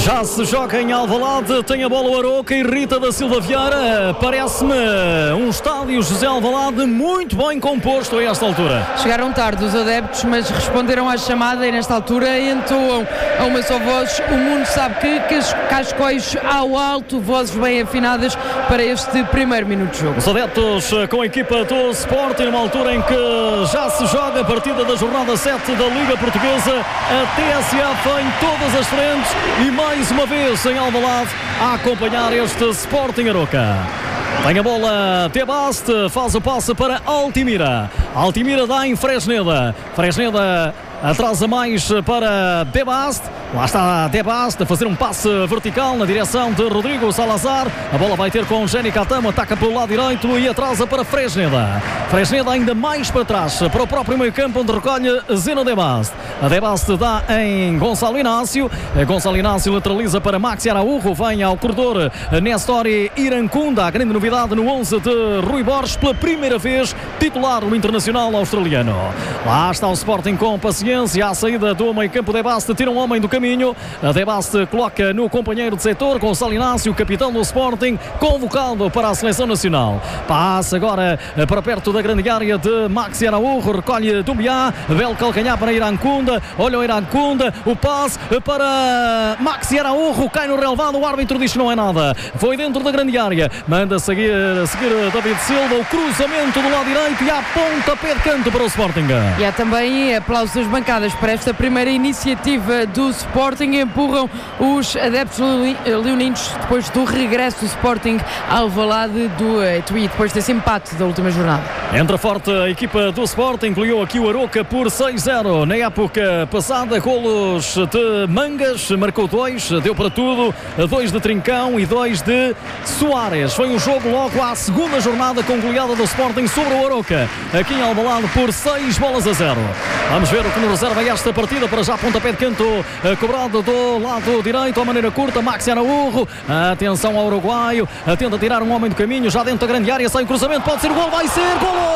Já se joga em Alvalade, tem a bola o Aroca e Rita da Silva Vieira. Parece-me um estádio José Alvalade muito bem composto a esta altura. Chegaram tarde os adeptos, mas responderam à chamada e nesta altura entoam a uma só voz: o mundo sabe que Cascóis ao alto, vozes bem afinadas para este primeiro minuto de jogo. Os adeptos com a equipa do Sporting, numa altura em que já se joga a partida da jornada 7 da Liga Portuguesa, a TSF em todas as frentes e mais uma vez em Alvalade a acompanhar este Sporting Aroca. Tem a bola Tebaste, faz o passe para Altimira. Altimira dá em Fresneda. Fresneda atrasa mais para Tebaste. Lá está Tebaste a fazer um passe vertical na direção de Rodrigo Salazar. A bola vai ter com Jenny Catamo, ataca pelo lado direito e atrasa para Fresneda. Fresneda ainda mais para trás, para o próprio meio campo, onde recolhe Zeno Tebaste. A Tebaste dá em Gonçalo Inácio. Gonçalo Inácio lateraliza para Maxi Araújo. Vem ao corredor Nestor Irancunda. A grande novidade no 11 de Rui Borges, pela primeira vez titular no Internacional australiano. Lá está o Sporting com paciência. À saída do meio campo, Tebaste tira um homem do caminho. A Tebaste coloca no companheiro de setor, Gonçalo Inácio, capitão do Sporting, convocado para a seleção nacional. Passa agora para perto da grande área de Maxi Araújo, recolhe Dubiá, belo calcanhar para Irancunda, olha o Irancunda, o passe para Maxi Araújo, cai no relevado, o árbitro diz que não é nada, foi dentro da grande área, manda seguir David Silva, o cruzamento do lado direito e há pontapé de canto para o Sporting. E há também aplausos das bancadas para esta primeira iniciativa do Sporting. Empurram os adeptos leoninos depois do regresso do Sporting ao Alvalade do Etui, depois desse empate da última jornada. Entra forte a equipa do Sporting, incluiu aqui o Aroca por 6-0 na época passada. Golos de Mangas, marcou 2, deu para tudo, 2 de Trincão e 2 de Soares. Foi um jogo logo à segunda jornada com goleada do Sporting sobre o Aroca aqui em Alvalade por 6-0. Vamos ver o que nos reserva esta partida. Para já pontapé de canto cobrado do lado direito, à maneira curta, Maxi Araújo, atenção ao uruguaio, tenta tirar um homem do caminho, já dentro da grande área, sai o cruzamento, pode ser o gol, vai ser gol!